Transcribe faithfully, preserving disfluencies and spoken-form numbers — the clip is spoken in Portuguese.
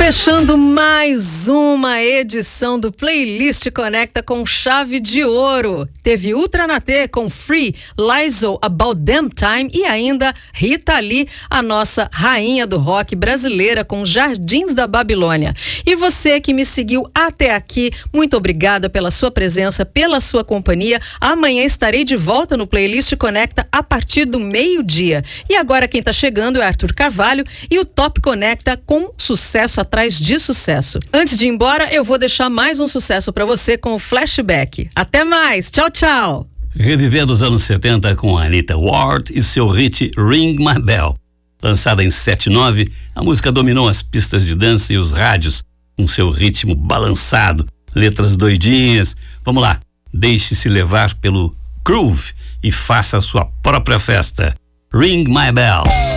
Fechando mais uma edição do Playlist Conecta com chave de ouro. Teve Ultra Naté com Free, Lizzo, About Damn Time e ainda Rita Lee, a nossa rainha do rock brasileira com Jardins da Babilônia. E você que me seguiu até aqui, muito obrigada pela sua presença, pela sua companhia. Amanhã estarei de volta no Playlist Conecta a partir do meio-dia. E agora quem está chegando é Arthur Carvalho e o Top Conecta com sucesso atrás de sucesso. Antes de ir embora, eu vou deixar mais um sucesso para você com o Flashback. Até mais, tchau, tchau. Revivendo os anos setenta com Anita Ward e seu hit Ring My Bell. Lançada em setenta e nove, a música dominou as pistas de dança e os rádios com seu ritmo balançado, letras doidinhas. Vamos lá, deixe-se levar pelo groove e faça a sua própria festa. Ring My Bell.